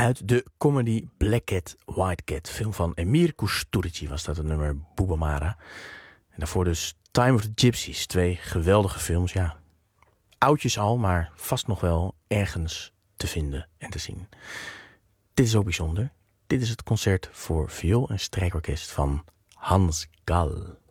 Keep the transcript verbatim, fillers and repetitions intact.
uit de comedy Black Cat, White Cat. Film van Emir Kusturici was dat, het nummer Bubamara. En daarvoor dus Time of the Gypsies. Twee geweldige films, ja. Oudjes al, maar vast nog wel ergens te vinden en te zien. Dit is ook bijzonder. Dit is het concert voor viool en strijkorkest van Hans Gall.